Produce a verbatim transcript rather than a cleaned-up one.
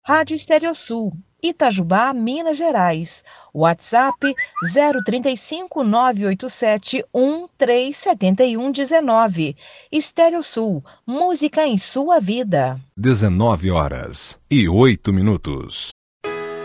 Rádio Estéreo Sul, Itajubá, Minas Gerais. WhatsApp zero trinta e cinco, nove oito sete, um três sete um um nove. Estéreo Sul, música em sua vida. dezenove horas e oito minutos.